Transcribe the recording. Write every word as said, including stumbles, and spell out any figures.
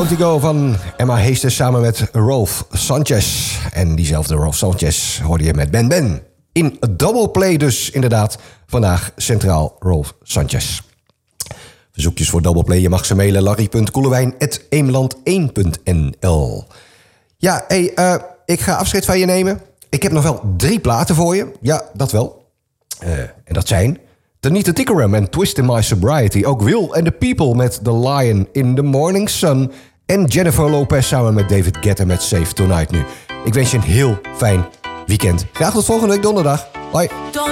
Don't You Go van Emma Heesters samen met Rolf Sanchez. En diezelfde Rolf Sanchez hoorde je met Ben Ben. In double play dus inderdaad. Vandaag centraal Rolf Sanchez. Verzoekjes voor double play. Je mag ze mailen larry punt koelewijn apenstaartje eemland één punt n l. Ja, hey, uh, ik ga afscheid van je nemen. Ik heb nog wel drie platen voor je. Ja, dat wel. Uh, en dat zijn Tanita Tikaram en Twist in My Sobriety. Ook Will and the People met The Lion in the Morning Sun. En Jennifer Lopez samen met David Guetta met Save Tonight nu. Ik wens je een heel fijn weekend. Graag tot volgende week donderdag. Hoi.